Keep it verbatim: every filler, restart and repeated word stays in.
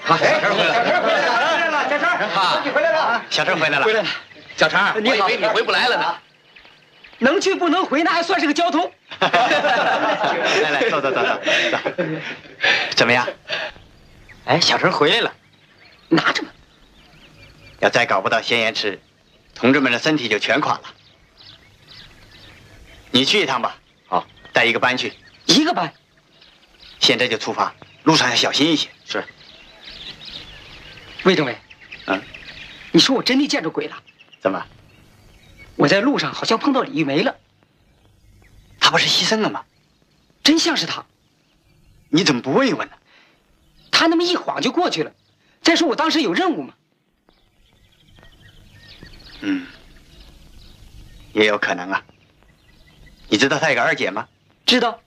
好，小陈回来了， 小陈回来了，小陈， 啊， 你回来了， 小陈回来了， 回来了。 小陈， 你好， 我以为你回不来了呢。 能去不能回，那还算是个交通。 来来，走走走走走，怎么样？哎，小陈回来了， 拿着吧。 要再搞不到先盐吃，同志们的身体就全垮了。你去一趟吧，好，带一个班去。 一个班。 现在就出发，路上要小心一些。是。 魏政委， 嗯， 你说我真的见着鬼了？ 怎么？ 我在路上好像碰到李玉梅了。 她不是牺牲了吗？ 真像是她。 你怎么不问一问呢？ 她那么一晃就过去了。再说我当时有任务嘛。 嗯，也有可能啊。你知道她有个二姐吗？ 知道。